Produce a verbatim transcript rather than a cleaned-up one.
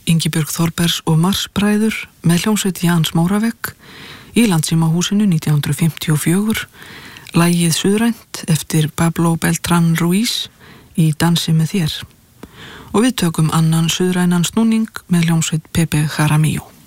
Ingibjörg Þorbergs og Marsbræður með hljómsveit Jans Móravegg í Landssímahúsinu nítján hundruð fimmtíu og fjögur, lagið Suðrænt eftir Pablo Beltrán Ruiz í Dansi með þér. Og við tökum annan suðrænan snúning með hljómsveit Pepe Jaramillo.